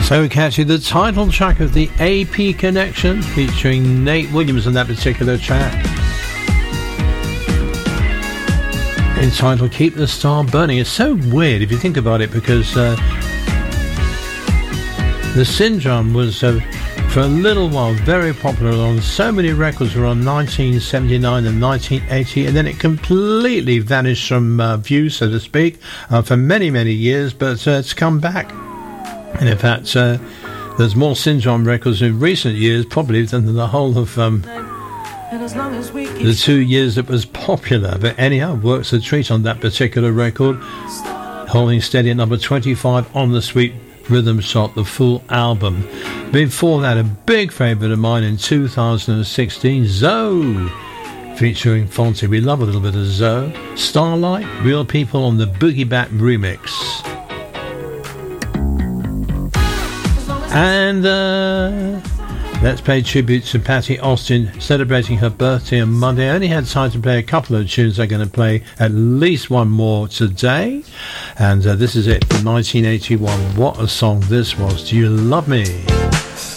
So catchy, the title track of the AP Connection, featuring Nate Williams on that particular track, entitled Keep the Star Burning. It's so weird if you think about it, because the Syndrome was for a little while very popular on so many records. Were on 1979 and 1980, and then it completely vanished from view, so to speak, for many years, but it's come back. And in fact, there's more Syndrome records in recent years probably than the whole of the 2 years it was popular. But anyhow, works a treat on that particular record, holding steady at number 25 on the Sweet Rhythm Shot, the full album. Before that, a big favourite of mine in 2016, Zoe, featuring Fonte. We love a little bit of Zoe. Starlight, Real People on the Boogie Back remix. And let's pay tribute to Patti Austin, celebrating her birthday on Monday. I only had time to play a couple of tunes. I'm going to play at least one more today. And this is it from 1981. What a song this was. Do You Love Me?